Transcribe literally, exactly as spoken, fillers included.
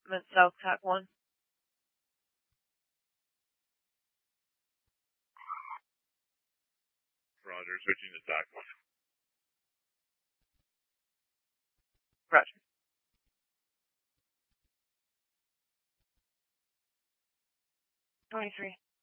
Development, South Tac one. Roger, switching to Tac one. Roger. twenty-three.